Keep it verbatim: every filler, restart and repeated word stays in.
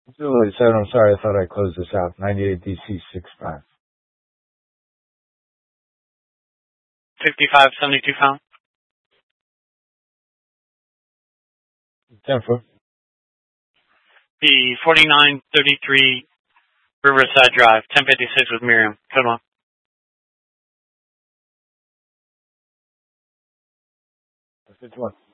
Julie said, I'm sorry, I thought I closed this out. ninety-eight D C six five. fifty-five seventy-two pound. ten four. The forty-nine thirty-three Riverside Drive, ten fifty-six with Miriam. Good one. fifty-one.